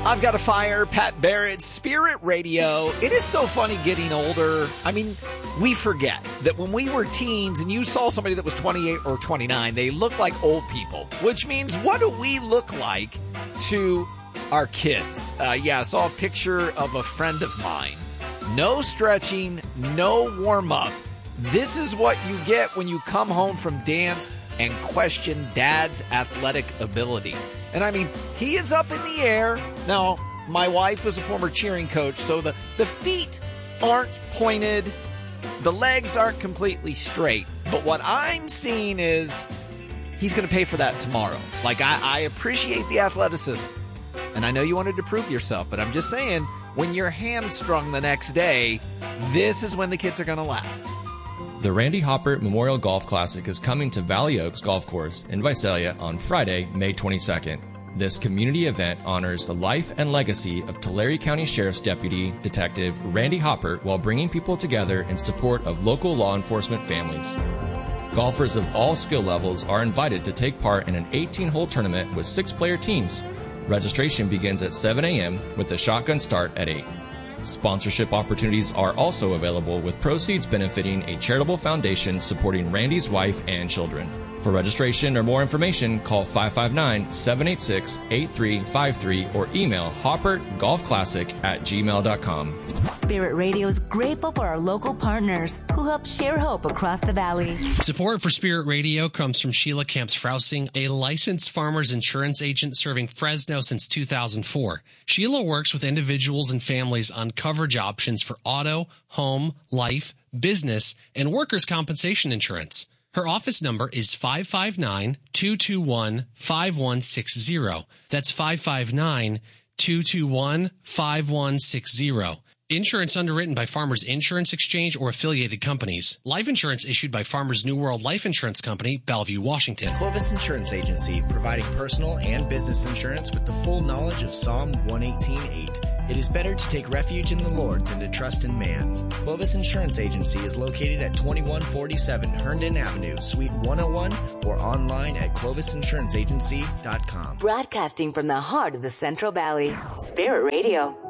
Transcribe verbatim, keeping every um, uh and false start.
I've got a fire, Pat Barrett, Spirit Radio. It is so funny getting older. I mean, we forget that when we were teens and you saw somebody that was twenty-eight or twenty-nine, they looked like old people, which means what do we look like to our kids? Uh, yeah, I saw a picture of a friend of mine. No stretching, no warm-up. This is what you get when you come home from dance and question dad's athletic ability. And I mean, he is up in the air. Now, my wife was a former cheering coach, so the, the feet aren't pointed. The legs aren't completely straight. But what I'm seeing is he's going to pay for that tomorrow. Like, I, I appreciate the athleticism. And I know you wanted to prove yourself, but I'm just saying, when you're hamstrung the next day, this is when the kids are going to laugh. The Randy Hopper Memorial Golf Classic is coming to Valley Oaks Golf Course in Visalia on Friday, May twenty-second. This community event honors the life and legacy of Tulare County Sheriff's Deputy Detective Randy Hopper while bringing people together in support of local law enforcement families. Golfers of all skill levels are invited to take part in an eighteen-hole tournament with six-player teams. Registration begins at seven a.m. with the shotgun start at eight. Sponsorship opportunities are also available, with proceeds benefiting a charitable foundation supporting Randy's wife and children. For registration or more information, call five five nine, seven eight six, eight three five three or email hoppergolfclassic at gmail dot com. Spirit Radio is grateful for our local partners who help share hope across the valley. Support for Spirit Radio comes from Sheila Camps-Frousing, a licensed farmers insurance agent serving Fresno since two thousand four. Sheila works with individuals and families on coverage options for auto, home, life, business, and workers' compensation insurance. Her office number is five five nine, two two one, five one six zero. That's five five nine, two two one, five one six zero. Insurance underwritten by Farmers Insurance Exchange or affiliated companies. Life insurance issued by Farmers New World Life Insurance Company, Bellevue, Washington. Clovis Insurance Agency, providing personal and business insurance with the full knowledge of Psalm one eighteen eight. It is better to take refuge in the Lord than to trust in man. Clovis Insurance Agency is located at twenty-one forty-seven Herndon Avenue, Suite one oh one, or online at clovis insurance agency dot com. Broadcasting from the heart of the Central Valley, Spirit Radio.